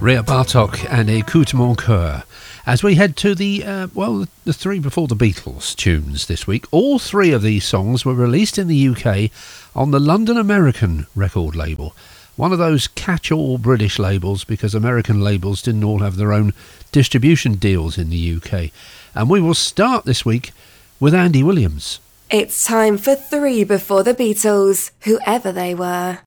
Ria Bartok and Écoute mon cœur. As we head to the three before the Beatles tunes this week, all three of these songs were released in the UK on the London American record label. One of those catch-all British labels, because American labels didn't all have their own distribution deals in the UK. And we will start this week with Andy Williams. It's time for three before the Beatles, whoever they were.